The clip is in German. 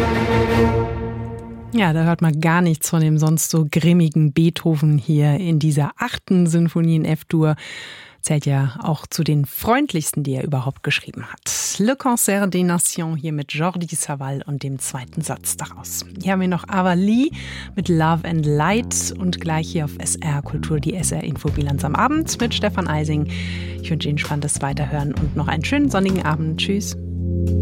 Ja, da hört man gar nichts von dem sonst so grimmigen Beethoven hier in dieser 8. Sinfonie in F-Dur. Zählt ja auch zu den freundlichsten, die er überhaupt geschrieben hat. Le Concert des Nations hier mit Jordi Savall und dem 2. Satz daraus. Hier haben wir noch Ava Lee mit Love and Light und gleich hier auf SR Kultur die SR-Infobilanz am Abend mit Stefan Eising. Ich wünsche Ihnen spannendes Weiterhören und noch einen schönen sonnigen Abend. Tschüss.